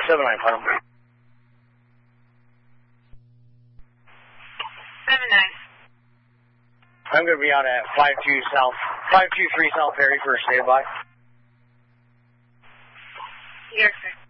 79, final. 79. I'm going to be out at 523 South Perry for a standby. Yes, sir.